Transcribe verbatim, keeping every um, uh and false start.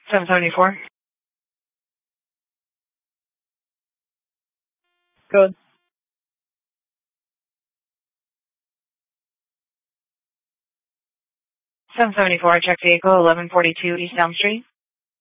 seven seventy-four. Code. seven seventy-four, check vehicle eleven forty-two East Elm Street.